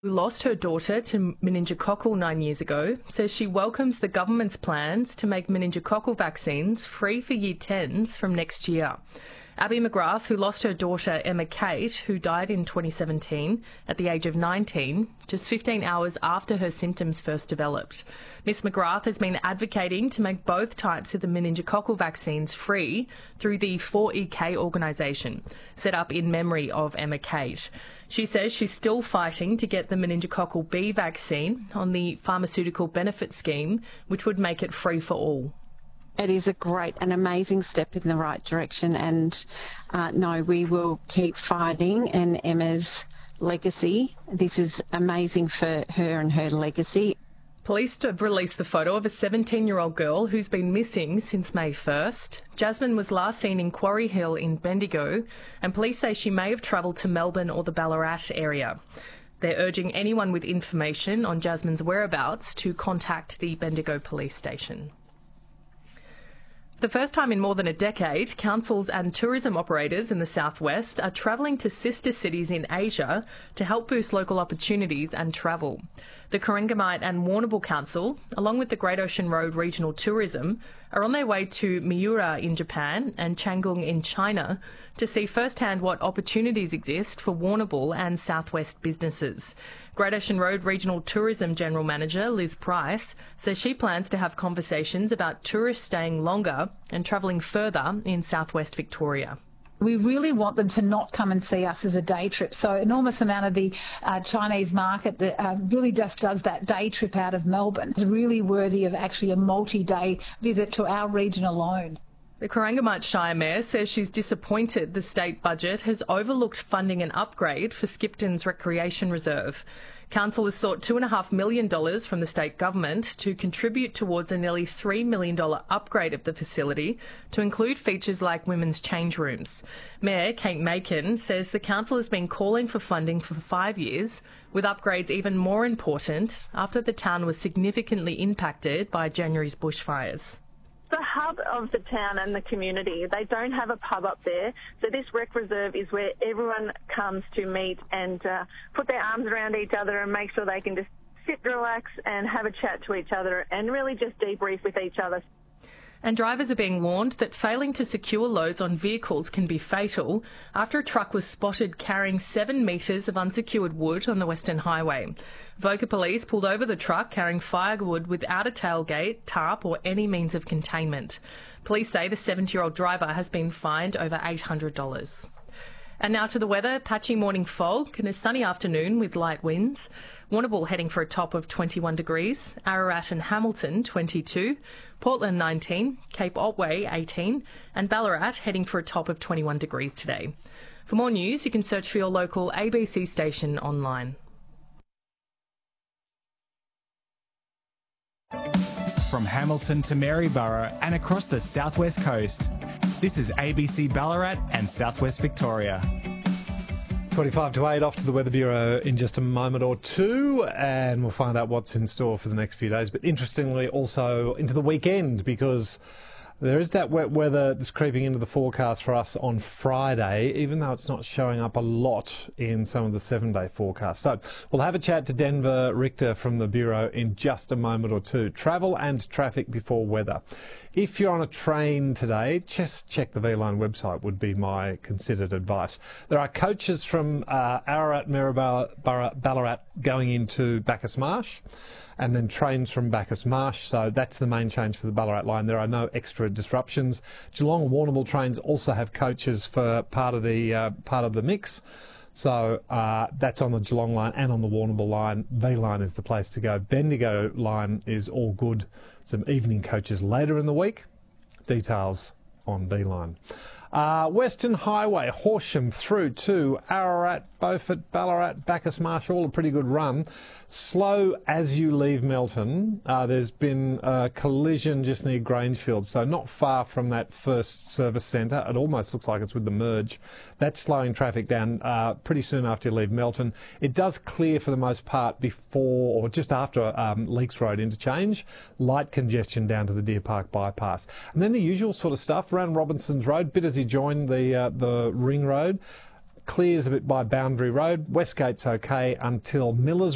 who lost her daughter to meningococcal 9 years ago, says she welcomes the government's plans to make meningococcal vaccines free for Year 10s from next year. Abby McGrath, who lost her daughter Emma Kate, who died in 2017 at the age of 19, just 15 hours after her symptoms first developed. Miss McGrath has been advocating to make both types of the meningococcal vaccines free through the 4EK organisation, set up in memory of Emma Kate. She says she's still fighting to get the meningococcal B vaccine on the pharmaceutical benefit scheme, which would make it free for all. It is a great and amazing step in the right direction, and no, we will keep fighting. And Emma's legacy, this is amazing for her and her legacy. Police have released the photo of a 17-year-old girl who's been missing since May 1st. Jasmine was last seen in Quarry Hill in Bendigo, and police say she may have travelled to Melbourne or the Ballarat area. They're urging anyone with information on Jasmine's whereabouts to contact the Bendigo Police Station. For the first time in more than a decade, councils and tourism operators in the southwest are travelling to sister cities in Asia to help boost local opportunities and travel. The Corangamite and Warrnambool Council, along with the Great Ocean Road Regional Tourism, are on their way to Miura in Japan and Canggung in China to see firsthand what opportunities exist for Warrnambool and southwest businesses. Great Ocean Road Regional Tourism General Manager Liz Price says she plans to have conversations about tourists staying longer and travelling further in southwest Victoria. We really want them to not come and see us as a day trip. So enormous amount of the Chinese market that really just does that day trip out of Melbourne is really worthy of actually a multi-day visit to our region alone. The Corangamite Shire Mayor says she's disappointed the state budget has overlooked funding an upgrade for Skipton's Recreation Reserve. Council has sought $2.5 million from the state government to contribute towards a nearly $3 million upgrade of the facility to include features like women's change rooms. Mayor Kate Macon says the council has been calling for funding for 5 years, with upgrades even more important after the town was significantly impacted by January's bushfires. The hub of the town and the community. They don't have a pub up there, so this rec reserve is where everyone comes to meet and put their arms around each other and make sure they can just sit, relax and have a chat to each other and really just debrief with each other. And drivers are being warned that failing to secure loads on vehicles can be fatal after a truck was spotted carrying 7 metres of unsecured wood on the Western Highway. Voca Police pulled over the truck carrying firewood without a tailgate, tarp or any means of containment. Police say the 70-year-old driver has been fined over $800. And now to the weather. Patchy morning fog and a sunny afternoon with light winds. Warrnambool heading for a top of 21 degrees. Ararat and Hamilton 22. Portland 19. Cape Otway 18. And Ballarat heading for a top of 21 degrees today. For more news, you can search for your local ABC station online. From Hamilton to Maryborough and across the southwest coast, this is ABC Ballarat and southwest Victoria. 25 to 8, off to the Weather Bureau in just a moment or two, and we'll find out what's in store for the next few days. But interestingly, also into the weekend, because there is that wet weather that's creeping into the forecast for us on Friday, even though it's not showing up a lot in some of the 7-day forecasts. So we'll have a chat to Denver Richter from the Bureau in just a moment or two. Travel and traffic before weather. If you're on a train today, just check the V-Line website would be my considered advice. There are coaches from Ararat, Maryborough, Ballarat going into Bacchus Marsh, and then trains from Bacchus Marsh. So that's the main change for the Ballarat line. There are no extra disruptions. Geelong and Warrnambool trains also have coaches for part of the mix. So that's on the Geelong line and on the Warrnambool line. V-Line is the place to go. Bendigo line is all good. Some evening coaches later in the week. Details on V-Line. Western Highway, Horsham through to Ararat, Beaufort, Ballarat, Bacchus Marsh, all a pretty good run. Slow as you leave Melton. There's been a collision just near Grangefield, so not far from that first service centre. It almost looks like it's with the merge. That's slowing traffic down pretty soon after you leave Melton. It does clear for the most part before or just after Leakes Road interchange. Light congestion down to the Deer Park bypass. And then the usual sort of stuff around Robinson's Road, bit as you join the ring road. Clears a bit by Boundary Road. Westgate's okay until Millers